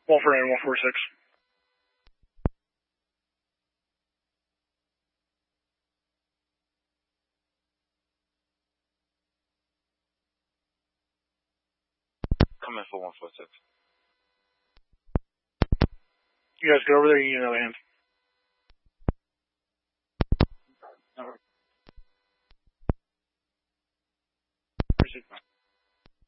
149, 146. Come in for 146. You guys get over there, you need another hand.